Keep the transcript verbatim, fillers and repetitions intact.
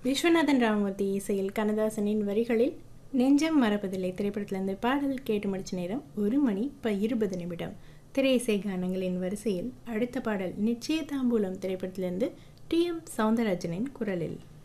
விஸ்வநாதன் ராமமூர்த்தி இசையில் கண்ணதாசனின் வரிகளில் நெஞ்சம் மறப்பதில்லை திரைப்படத்திலிருந்து பாடல் கேட்டு முடிச்ச நேரம் ஒரு மணி இப்போ இருபது நிமிடம். திரை இசை கானங்களின் வரிசையில் அடுத்த பாடல் நிச்சய தாம்பூலம் திரைப்படத்திலிருந்து டி எம் சௌந்தரராஜனின் குரலில்.